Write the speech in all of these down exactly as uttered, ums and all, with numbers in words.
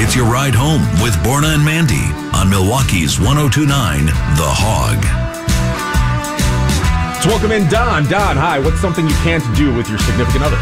It's your ride home with Borna and Mandy on Milwaukee's one oh two point nine The Hog. Let's welcome in Don. Don, hi. What's something you can't do with your significant other?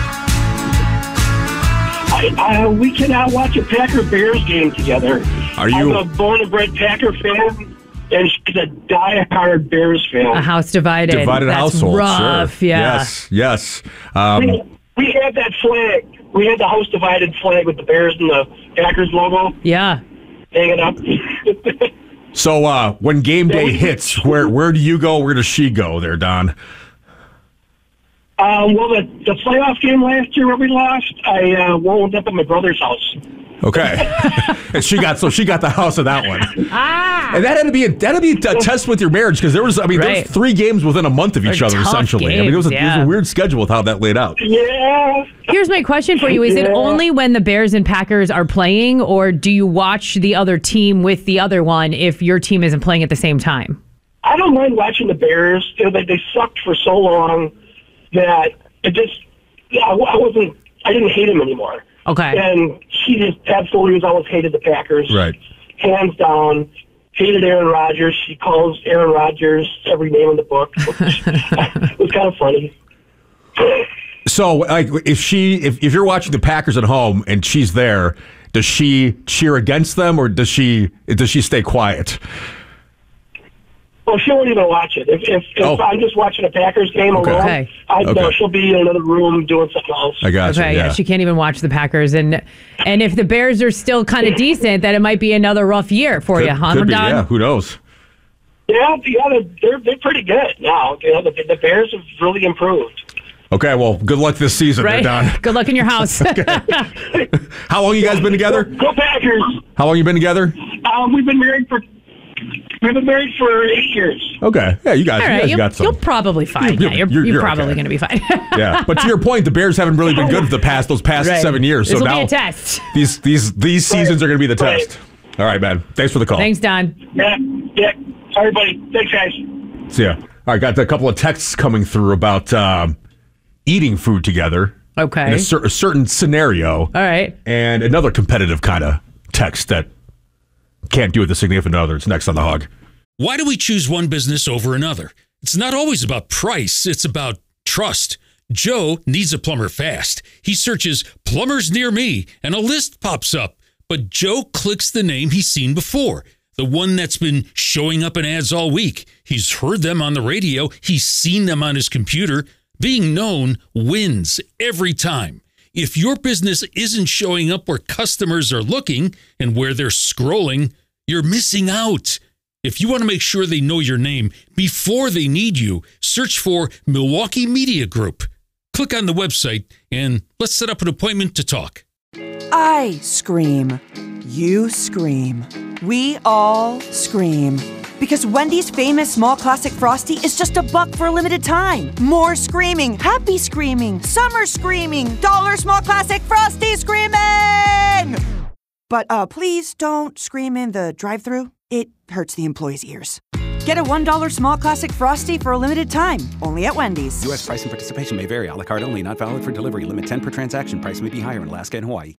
I, uh, we cannot watch a Packer-Bears game together. Are you? I'm a born-and-bred Packer fan, and she's a die-hard Bears fan. A house divided. Divided That's household. rough, Sure. yeah. Yes, yes. Um, we, we had that flag. We had the house divided flag with the Bears and the Packers logo Yeah. hanging up. so uh, when game day hits, where where do you go? Where does she go there, Don? Um, well, the, the playoff game last year where we lost, I uh, wound up at my brother's house. Okay. and she got so she got the house of that one. Ah. And that had to be a, that had to be a test with your marriage because there was I mean there Right. was three games within a month of each They're other tough essentially. I mean it was, a, games, it was yeah. a weird schedule with how that laid out. Yeah. Here's my question for you. Is it Yeah. only when the Bears and Packers are playing, or do you watch the other team with the other one if your team isn't playing at the same time? I don't mind watching the Bears. You know, they, they sucked for so long that it just, I, I wasn't, I didn't hate him anymore. Okay. And he just absolutely has always hated the Packers. Right. Hands down. Hated Aaron Rodgers. She calls Aaron Rodgers every name in the book. It was kind of funny. So like if she if, if you're watching the Packers at home and she's there, does she cheer against them or does she does she stay quiet? Well, she won't even watch it. If if, if Oh. I'm just watching a Packers game Okay. alone, Okay. I Okay. know she'll be in another room doing something else. I got you. Okay, yeah. Yeah. she can't even watch the Packers, and and if the Bears are still kind of decent, then it might be another rough year for you, huh, Could be, Don? yeah, who knows? Yeah, yeah, they're they're, they're pretry good now. You know, the, the Bears have really improved. Okay, well, good luck this season, Right? there, Don. Good luck in your house. How long you guys been together? Go Packers! How long you been together? Um, we've been married for we've been married for eight years. Okay, yeah, you guys, All you right, guys you'll, got some. you'll probably fine. You're- yeah, you're, you're- you're, you're probably okay. going to be fine. Yeah, but to your point, the Bears haven't really been good for the past those past Right. seven years. This So will be now a test. these these these seasons are going to be the Right. test. All right, man. Thanks for the call. Thanks, Don. Yeah, yeah. Sorry, buddy. Thanks, guys. See ya. All right, got a couple of texts coming through about um, eating food together in Okay. a, cer- a certain scenario, All right. and another competitive kind of text that can't do with the significant other. It's next on The Hog. Why do we choose one business over another? It's not always about price, it's about trust. Joe needs a plumber fast. He searches plumbers near me and a list pops up. But Joe clicks the name he's seen before, the one that's been showing up in ads all week. He's heard them on the radio. He's seen them on his computer. Being known wins every time. If your business isn't showing up where customers are looking and where they're scrolling, you're missing out. If you want to make sure they know your name before they need you, search for Milwaukee Media Group. Click on the website and let's set up an appointment to talk. I scream. You scream. We all scream. Because Wendy's famous small classic Frosty is just a buck for a limited time. More screaming, happy screaming, summer screaming, dollar small classic Frosty screaming! But uh, please don't scream in the drive-thru. It hurts the employees' ears. Get a one dollar small classic Frosty for a limited time, only at Wendy's. U S price and participation may vary. A la carte only. Not valid for delivery. Limit ten per transaction. Price may be higher in Alaska and Hawaii.